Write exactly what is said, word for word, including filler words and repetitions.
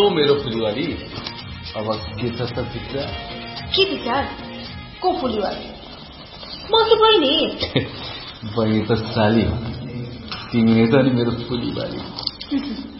मेरो फुलीवाली, अब के छ त विचार? के विचार? को फुलीवाली? म त बहिनी। बहिनी त साली हो, तिमी नै त नि मेरो फुलीवाली।